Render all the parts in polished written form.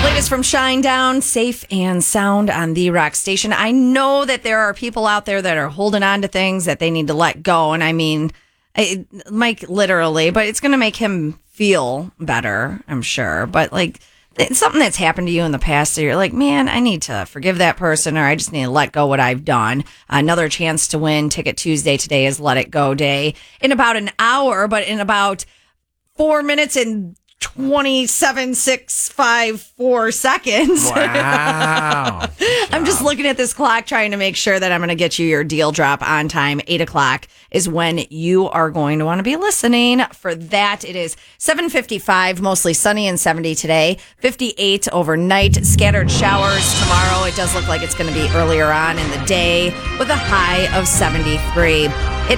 Latest from Shinedown, safe and sound on the Rock Station. I know that there are people out there that are holding on to things that they need to let go. And I mean, Mike, literally, but it's going to make him feel better, I'm sure. But like, it's something that's happened to you in the past, so you're like, man, I need to forgive that person, or I just need to let go what I've done. Another chance to win Ticket Tuesday today is Let It Go Day in about an hour, but in about 4 minutes and 27,654 seconds. Wow. I'm just looking at this clock trying to make sure that I'm going to get you your deal drop on time. 8 o'clock is when you are going to want to be listening for that. It is 7:55, mostly sunny and 70 today. 58 overnight, scattered showers tomorrow. It does look like it's going to be earlier on in the day with a high of 73. It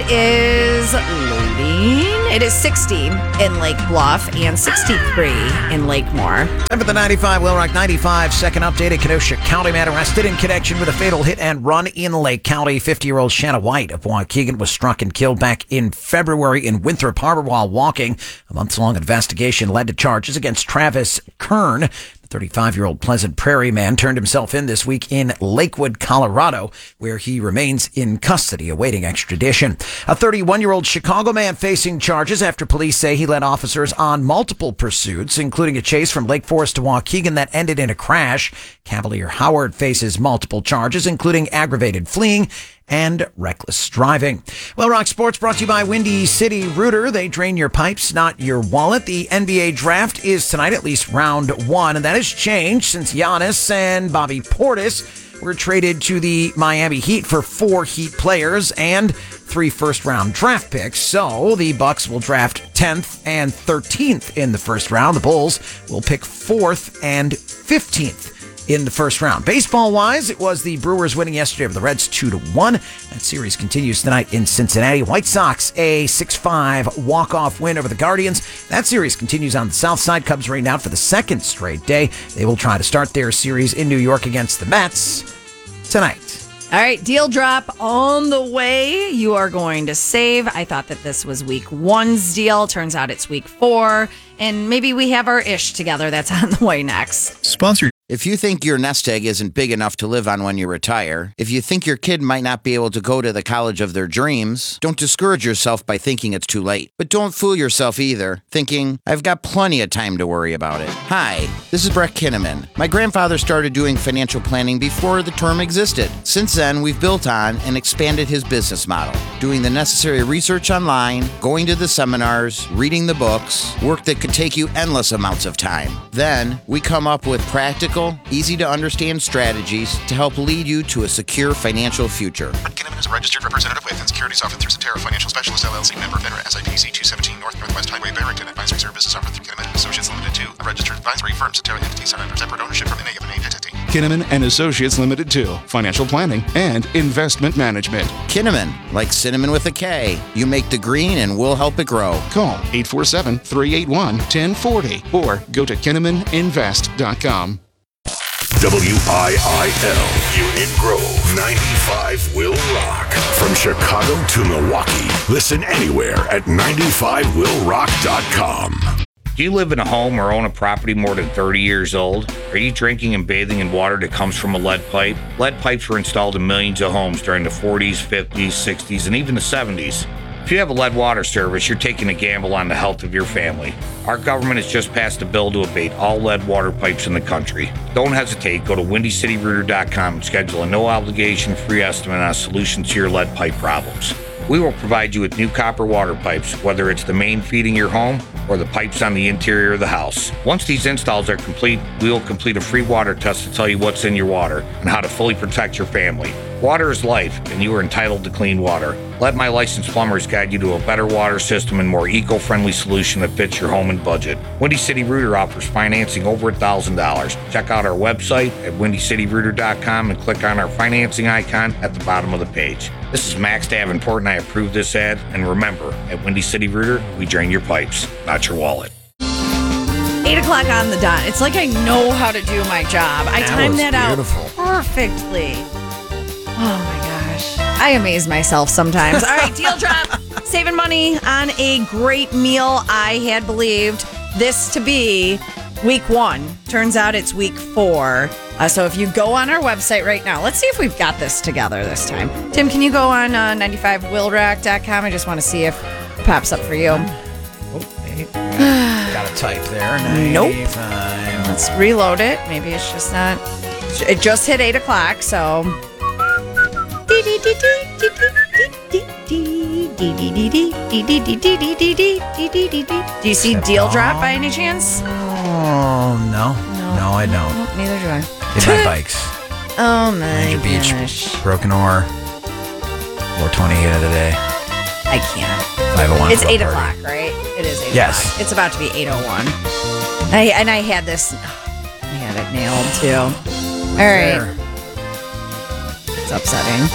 is loading. It is 60 in Lake Bluff and 63 in Lakemore. Time for the 95 Will Rock 95 second update. A Kenosha County man arrested in connection with a fatal hit and run in Lake County. 50-year-old Shanna White of Waukegan was struck and killed back in February in Winthrop Harbor while walking. A months-long investigation led to charges against Travis Kern. The 35-year-old Pleasant Prairie man turned himself in this week in Lakewood, Colorado, where he remains in custody awaiting extradition. A 31-year-old Chicago man facing charges after police say he led officers on multiple pursuits, including a chase from Lake Forest to Waukegan that ended in a crash. Cavalier Howard faces multiple charges, including aggravated fleeing and reckless driving. Well, Rock Sports brought to you by Windy City Rooter. They drain your pipes, not your wallet. The NBA draft is tonight, at least round one, and that has changed since Giannis and Bobby Portis were traded to the Miami Heat for 4 Heat players and 3 first-round draft picks. So the Bucks will draft 10th and 13th in the first round. The Bulls will pick 4th and 15th in the first round. Baseball-wise, it was the Brewers winning yesterday over the Reds 2-1. That series continues tonight in Cincinnati. White Sox, a 6-5 walk-off win over the Guardians. That series continues on the south side. Cubs rained out for the second straight day. They will try to start their series in New York against the Mets tonight. All right, deal drop on the way. You are going to save. I thought that this was week 1's deal. Turns out it's week 4. And maybe we have our ish together. That's on the way next. Sponsored. If you think your nest egg isn't big enough to live on when you retire, if you think your kid might not be able to go to the college of their dreams, don't discourage yourself by thinking it's too late. But don't fool yourself either, thinking, I've got plenty of time to worry about it. Hi, this is Brett Kinnaman. My grandfather started doing financial planning before the term existed. Since then, we've built on and expanded his business model, doing the necessary research online, going to the seminars, reading the books, work that could take you endless amounts of time. Then, we come up with practical, easy-to-understand strategies to help lead you to a secure financial future. Brett Kinnaman is a registered representative with and securities offered through Cetera Financial Specialist, LLC, member FINRA, SIPC 217 Northwest Highway, Barrington. Advisory services offered through Kinnaman Associates Limited 2, a registered advisory firm. Cetera entities are under separate ownership from any of the named entity. Kinnaman and Associates Limited 2, financial planning and investment management. Kinnaman, like cinnamon with a K. You make the green and we'll help it grow. Call 847-381-1040 or go to KinnamanInvest.com. WIIL, Union Grove, 95 Will Rock. From Chicago to Milwaukee. Listen anywhere at 95willrock.com. Do you live in a home or own a property more than 30 years old? Are you drinking and bathing in water that comes from a lead pipe? Lead pipes were installed in millions of homes during the 40s, 50s, 60s, and even the 70s. If you have a lead water service, you're taking a gamble on the health of your family. Our government has just passed a bill to abate all lead water pipes in the country. Don't hesitate. Go to WindyCityRooter.com and schedule a no-obligation free estimate on a solution to your lead pipe problems. We will provide you with new copper water pipes, whether it's the main feeding your home or the pipes on the interior of the house. Once these installs are complete, we will complete a free water test to tell you what's in your water and how to fully protect your family. Water is life, and you are entitled to clean water. Let my licensed plumbers guide you to a better water system and more eco-friendly solution that fits your home and budget. Windy City Rooter offers financing over $1,000. Check out our website at WindyCityRooter.com and click on our financing icon at the bottom of the page. This is Max Davenport, and I approve this ad. And remember, at Windy City Rooter, we drain your pipes, not your wallet. 8 o'clock on the dot. It's like I know how to do my job. I timed that out perfectly. Oh my gosh. I amaze myself sometimes. All right, deal drop. Saving money on a great meal. I had believed this to be week 1. Turns out it's week 4. So if you go on our website right now, let's see if we've got this together this time. Tim, can you go on 95willrack.com? I just want to see if it pops up for you. Got a type there. 95. Nope. Let's reload it. Maybe it's just not. It just hit 8 o'clock, so. Do you see Deal Drop by any chance? Oh, no. No, I don't. Nope, neither do I. They buy bikes. Oh, my Ranger Beach, gosh. Broken Oar, 420 hit of the day. I can't. 501. It's for a 8 party. o'clock, right? It is 8 Yes. o'clock. It's about to be 8:01. I had this. I had it nailed, too. All right. There. It's upsetting.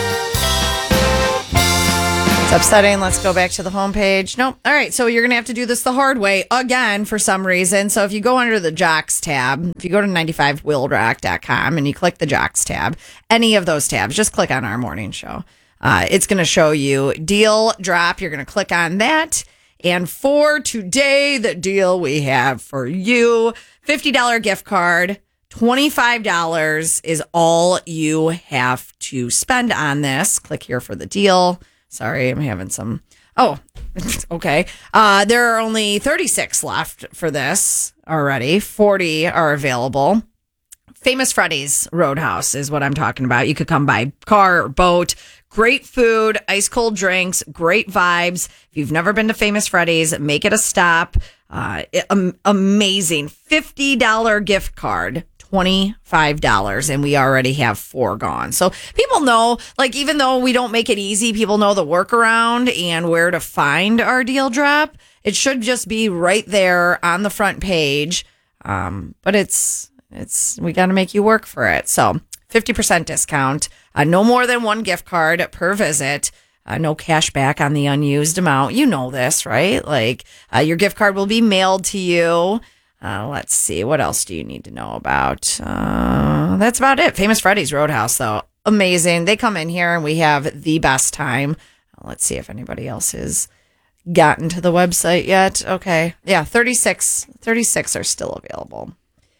It's upsetting. Let's go back to the homepage. Nope. All right. So you're going to have to do this the hard way again for some reason. So if you go under the Jocks tab, if you go to 95willrack.com and you click the Jocks tab, any of those tabs, just click on our morning show. It's going to show you Deal Drop. You're going to click on that. And for today, the deal we have for you, $50 gift card. $25 is all you have to spend on this. Click here for the deal. Sorry, I'm having some. Oh, okay. There are only 36 left for this already. 40 are available. Famous Freddy's Roadhouse is what I'm talking about. You could come by car or boat. Great food, ice cold drinks, great vibes. If you've never been to Famous Freddy's, make it a stop. Amazing. $50 gift card. $25, and we already have 4 gone. So people know, like, even though we don't make it easy, people know the workaround and where to find our Deal Drop. It should just be right there on the front page. But it's we got to make you work for it. So 50% discount, no more than 1 gift card per visit. No cash back on the unused amount. You know this, right? Like, your gift card will be mailed to you. Let's see. What else do you need to know about? That's about it. Famous Freddy's Roadhouse, though. Amazing. They come in here and we have the best time. Let's see if anybody else has gotten to the website yet. Okay. Yeah, 36 are still available.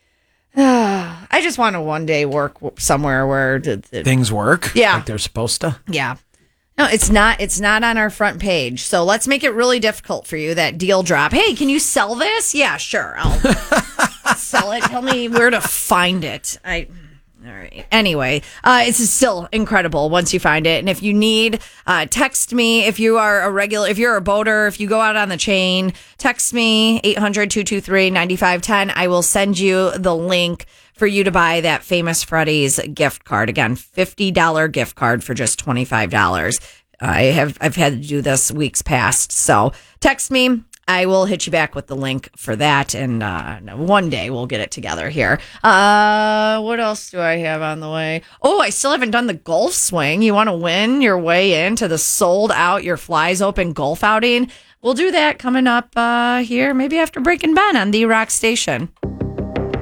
I just want to one day work somewhere where Things work. Yeah. Like they're supposed to. Yeah. No, it's not on our front page. So let's make it really difficult for you, that Deal Drop. Hey, can you sell this? Yeah, sure. I'll sell it. Tell me where to find it. All right. Anyway, it's still incredible once you find it. And if you need, text me. If you are if you're a boater, if you go out on the chain, text me 800-223-9510. I will send you the link for you to buy that Famous Freddy's gift card. Again, $50 gift card for just $25. I've had to do this weeks past. So text me. I will hit you back with the link for that. And one day we'll get it together here. What else do I have on the way? Oh, I still haven't done the golf swing. You want to win your way into the sold out Your Flies Open golf outing? We'll do that coming up here, maybe after Breaking Ben on the Rock Station.